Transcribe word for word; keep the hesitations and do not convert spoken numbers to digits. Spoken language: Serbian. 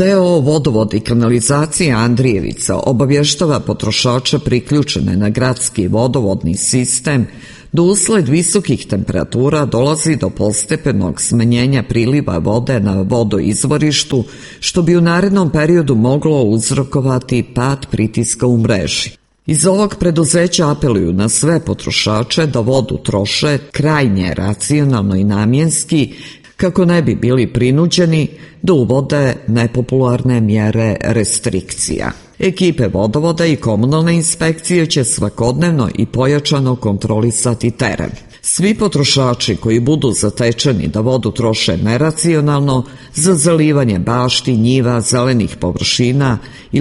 D O O Vodovod i kanalizacija Andrijevica obavještava potrošače priključene na gradski vodovodni sistem da usled visokih temperatura dolazi do postepenog smanjenja priliva vode na vodoizvorištu, što bi u narednom periodu moglo uzrokovati pad pritiska u mreži. Iz ovog preduzeća apeluju na sve potrošače da vodu troše krajnje racionalno i namjenski, kako ne bi bili prinuđeni da uvode nepopularne mjere restrikcija. Ekipe vodovoda i komunalne inspekcije će svakodnevno i pojačano kontrolisati teren. Svi potrošači koji budu zatečeni da vodu troše neracionalno za zalivanje bašti, njiva, zelenih površina